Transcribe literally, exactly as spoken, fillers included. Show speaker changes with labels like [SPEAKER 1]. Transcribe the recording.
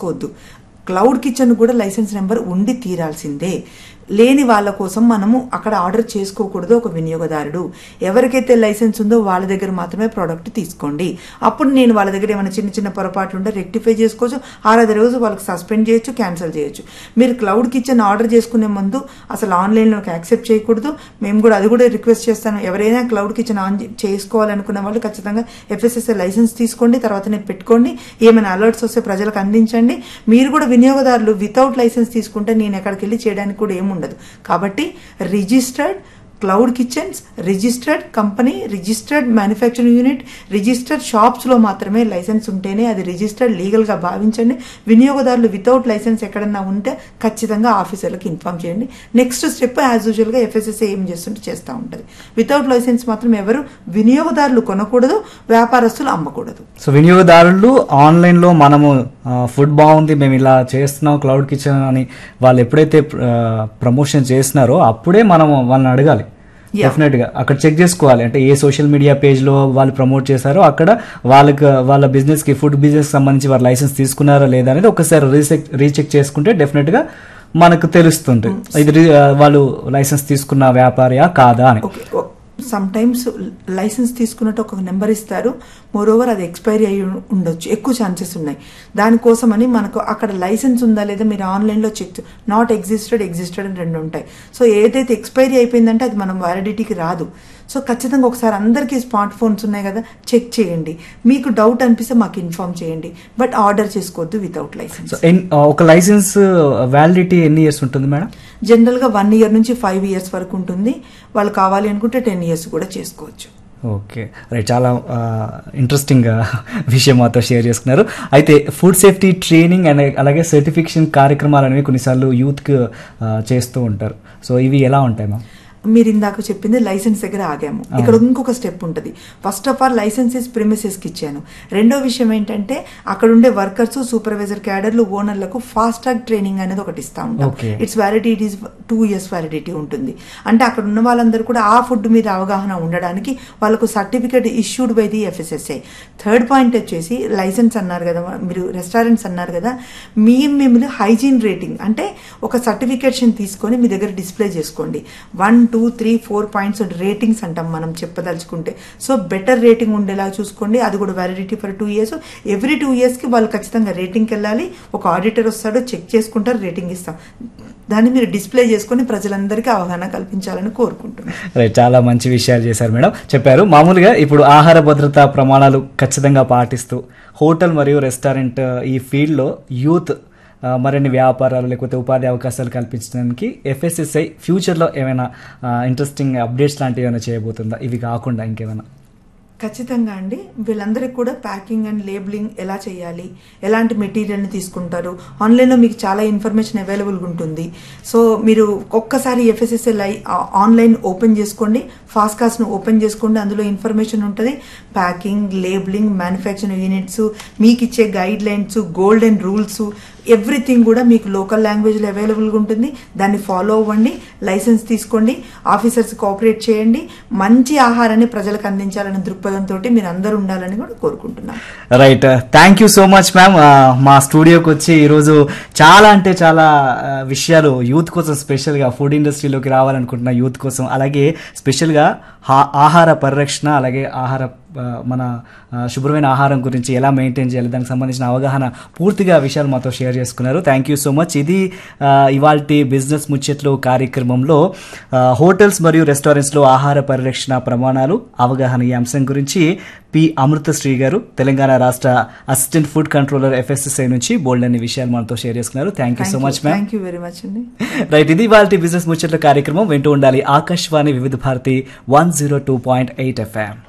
[SPEAKER 1] చేసుకోవద్దు. Cloud kitchen కూడా licence number ఉండి తీరాల్సిందే. లేని వాళ్ళ కోసం మనము అక్కడ ఆర్డర్ చేసుకోకూడదు. ఒక వినియోగదారుడు ఎవరికైతే లైసెన్స్ ఉందో వాళ్ళ దగ్గర మాత్రమే ప్రోడక్ట్ తీసుకోండి. అప్పుడు నేను వాళ్ళ దగ్గర ఏమైనా చిన్న చిన్న పొరపాట్లు ఉంటే రెక్టిఫై చేసుకోవచ్చు. ఆరాధ రోజు వాళ్ళకి సస్పెండ్ చేయొచ్చు, క్యాన్సిల్ చేయొచ్చు. మీరు క్లౌడ్ కిచెన్ ఆర్డర్ చేసుకునే ముందు అసలు ఆన్లైన్లోకి యాక్సెప్ట్ చేయకూడదు. మేము కూడా అది కూడా రిక్వెస్ట్ చేస్తాను. ఎవరైనా క్లౌడ్ కిచెన్ ఆన్ చేసుకోవాలనుకున్న వాళ్ళు ఖచ్చితంగా ఎఫ్ఎస్ఎస్ఐ లైసెన్స్ తీసుకోండి, తర్వాతనే పెట్టుకోండి. ఏమైనా అలర్ట్స్ వస్తే ప్రజలకు అందించండి. మీరు కూడా వినియోగదారులు వితౌట్ లైసెన్స్ తీసుకుంటే నేను ఎక్కడికి వెళ్ళి చేయడానికి కూడా ఏమి ఉండదు. కాబట్టి registered cloud kitchens, registered company, registered manufacturing unit, registered shops లో మాత్రమే లైసెన్స్ ఉంటేనే అది రిజిస్టర్డ్ లీగల్ గా భావించండి. వినియోగదారులు వితౌట్ లైసెన్స్ ఎక్కడన్నా ఉంటే ఖచ్చితంగా ఆఫీసర్లకు ఇన్ఫార్మ్ చేయండి. నెక్స్ట్ స్టెప్ యాజ్ యూజువల్ గా ఎఫ్ఎస్ఎస్ఐ ఏం చేస్తుంటే చేస్తూ ఉంటుంది. వితౌట్ లైసెన్స్ మాత్రం ఎవరు వినియోగదారులు కొనకూడదు, వ్యాపారస్తులు అమ్మకూడదు.
[SPEAKER 2] సో వినియోగదారులు ఆన్లైన్ లో మనము ఫుడ్ బాగుంది, మేము ఇలా చేస్తున్నాం క్లౌడ్ కిచెన్ అని వాళ్ళు ఎప్పుడైతే ప్రమోషన్ చేస్తున్నారో అప్పుడే మనం వాళ్ళని అడగాలి. డెఫినెట్ గా అక్కడ చెక్ చేసుకోవాలి. అంటే ఏ సోషల్ మీడియా పేజ్ లో వాళ్ళు ప్రమోట్ చేశారో అక్కడ వాళ్ళకి వాళ్ళ బిజినెస్ కి ఫుడ్ బిజినెస్ సంబంధించి వారు లైసెన్స్ తీసుకున్నారా లేదా అనేది ఒకసారి రీచెక్ రీచెక్ చేసుకుంటే డెఫినెట్ గా మనకు తెలుస్తుంది ఇది వాళ్ళు లైసెన్స్ తీసుకున్న వ్యాపారియా కాదా అని.
[SPEAKER 1] సమ్ టైమ్స్ లైసెన్స్ తీసుకున్నట్టు ఒక నెంబర్ ఇస్తారు. మోర్ ఓవర్ అది ఎక్స్పైరీ అయ్యి ఉండొచ్చు, ఎక్కువ ఛాన్సెస్ ఉన్నాయి. దానికోసమని మనకు అక్కడ లైసెన్స్ ఉందా లేదా మీరు ఆన్లైన్లో చెక్, నాట్ ఎగ్జిస్టెడ్ ఎగ్జిస్టెడ్ అని రెండు ఉంటాయి. సో ఏదైతే ఎక్స్పైరీ అయిపోయిందంటే అది మనం వ్యాలిడిటీకి రాదు. సో ఖచ్చితంగా ఒకసారి అందరికీ స్మార్ట్ ఫోన్స్ ఉన్నాయి కదా, చెక్ చేయండి. మీకు డౌట్ అనిపిస్తే మాకు ఇన్ఫార్మ్ చేయండి. బట్ ఆర్డర్ చేసుకోవద్దు వితౌట్ లైసెన్స్.
[SPEAKER 2] ఒక లైసెన్స్ వ్యాలిడిటీ ఎన్ని ఇయర్స్ ఉంటుంది మేడం?
[SPEAKER 1] జనరల్ గా వన్ ఇయర్ నుంచి ఫైవ్ ఇయర్స్ వరకు ఉంటుంది. వాళ్ళు కావాలి అనుకుంటే టెన్ ఇయర్స్ కూడా చేసుకోవచ్చు.
[SPEAKER 2] ఓకే రైట్, చాలా ఇంట్రెస్టింగ్ విషయం మాతో షేర్ చేసుకున్నారు. అయితే ఫుడ్ సేఫ్టీ ట్రైనింగ్ అండ్ అలాగే సర్టిఫికేషన్ కార్యక్రమాలు అనేవి కొన్నిసార్లు యూత్కి చేస్తూ ఉంటారు. సో ఇవి ఎలా ఉంటాయి మ్యామ్?
[SPEAKER 1] మీరు ఇందాక చెప్పింది లైసెన్స్ దగ్గర ఆగాము. ఇక్కడ ఇంకొక స్టెప్ ఉంటుంది. ఫస్ట్ ఆఫ్ ఆల్ లైసెన్సెస్ ప్రిమిసెస్కి ఇచ్చాను. రెండో విషయం ఏంటంటే అక్కడ ఉండే workers, supervisor క్యాడర్లు, ఓనర్లకు fast track training అనేది ఒకటి ఇస్తా ఉంటాం. It's validity two years validity ఉంటుంది. అంటే అక్కడ ఉన్న వాళ్ళందరూ కూడా ఆ ఫుడ్ మీద అవగాహన ఉండడానికి వాళ్ళకు certificate issued by the FSSI. Third point వచ్చేసి లైసెన్స్ అన్నారు కదా మీరు, రెస్టారెంట్స్ అన్నారు కదా, మీ మిమ్మల్ని హైజీన్ రేటింగ్ అంటే ఒక సర్టిఫికేషన్ తీసుకొని మీ దగ్గర డిస్ప్లే చేసుకోండి. One two three four points ratings అంటాం మనం చెప్పదలుచుకుంటే. సో బెటర్ రేటింగ్ ఉండేలా చూసుకోండి. అది కూడా validity for two years. Every two years కి వాళ్ళు ఖచ్చితంగా రేటింగ్కి వెళ్ళాలి. ఒక ఆడిటర్ వస్తాడు, చెక్ చేసుకుంటారు, రేటింగ్ ఇస్తాం. దాన్ని మీరు డిస్ప్లే చేసుకుని ప్రజలందరికీ అవగాహన కల్పించాలని కోరుకుంటున్నాను.
[SPEAKER 2] చాలా మంచి విషయాలు చేశారు మేడం, చెప్పారు. మామూలుగా ఇప్పుడు ఆహార భద్రతా ప్రమాణాలు ఖచ్చితంగా పాటిస్తూ హోటల్ మరియు రెస్టారెంట్ ఈ ఫీల్డ్ లో యూత్ మరిన్ని వ్యాపారాలు లేకపోతే ఉపాధి అవకాశాలు కల్పించడానికి ఎఫ్ఎస్ఎస్ఐ ఫ్యూచర్లో ఏమైనా ఇంట్రెస్టింగ్ అప్డేట్స్ లాంటివి ఏమైనా చేయబోతుందా ఇవి కాకుండా ఇంకేమైనా?
[SPEAKER 1] ఖచ్చితంగా అండి. వీళ్ళందరికీ కూడా ప్యాకింగ్ అండ్ లేబులింగ్ ఎలా చేయాలి, ఎలాంటి మెటీరియల్ని తీసుకుంటారు, ఆన్లైన్లో మీకు చాలా ఇన్ఫర్మేషన్ అవైలబుల్గా ఉంటుంది. సో మీరు ఒక్కసారి ఎఫ్ఎస్ఎస్ఐ లై ఆన్లైన్ ఓపెన్ చేసుకోండి, ఫాస్ట్కాస్ట్ను ఓపెన్ చేసుకోండి. అందులో ఇన్ఫర్మేషన్ ఉంటుంది. ప్యాకింగ్, లేబులింగ్, మ్యానుఫ్యాక్చరింగ్ యూనిట్స్, మీకు ఇచ్చే guide lines, golden rules, everything కూడా మీకు లోకల్ లాంగ్వేజ్లో అవైలబుల్గా ఉంటుంది. దాన్ని ఫాలో అవ్వండి, లైసెన్స్ తీసుకోండి, ఆఫీసర్స్ కోఆపరేట్ చేయండి, మంచి ఆహారాన్ని ప్రజలకు అందించాలనే దృక్పథంతో మీరు అందరూ ఉండాలని కూడా కోరుకుంటున్నాను.
[SPEAKER 2] Right, thank you so much ma'am. మా స్టూడియోకి వచ్చి ఈరోజు చాలా అంటే చాలా విషయాలు యూత్ కోసం, స్పెషల్గా ఫుడ్ ఇండస్ట్రీలోకి రావాలనుకుంటున్న యూత్ కోసం, అలాగే స్పెషల్గా ఆహార పరిరక్షణ, అలాగే ఆహార మన శుభ్రమైన ఆహారం గురించి ఎలా మెయింటైన్ చేయాలి దానికి సంబంధించిన అవగాహన పూర్తిగా విషయాలు మాతో షేర్ చేసుకున్నారు. Thank you so much. ఇది ఇవాల్టి బిజినెస్ ముచ్చట్లు కార్యక్రమంలో హోటల్స్ మరియు రెస్టారెంట్స్లో ఆహార పరిరక్షణ ప్రమాణాలు అవగాహన ఈ అంశం గురించి పి అమృతశ్రీ గారు, తెలంగాణ రాష్ట్ర అసిస్టెంట్ ఫుడ్ కంట్రోలర్ ఎఫ్ఎస్ఎస్ఐ నుంచి బోల్డ్ అనే విషయాలు మనతో షేర్ చేసుకున్నారు. Thank you so much ma'am.
[SPEAKER 1] Thank you very much అండి.
[SPEAKER 2] రైట్, ఇది ఇవాల్టి బిజినెస్ ముచ్చట్ల కార్యక్రమం. వింటూ ఉండాలి ఆకాశవాణి వివిధ Bharati one zero two point eight FM.